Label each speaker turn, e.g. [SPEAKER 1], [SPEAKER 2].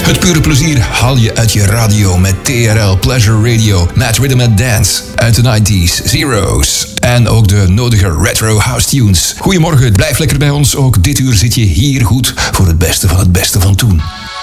[SPEAKER 1] Het pure plezier haal je uit je radio met TRL Pleasure Radio met Rhythm and Dance uit de 90s, Zeros en ook de nodige retro house tunes. Goedemorgen, blijf lekker bij ons. Ook dit uur zit je hier goed voor het beste van toen.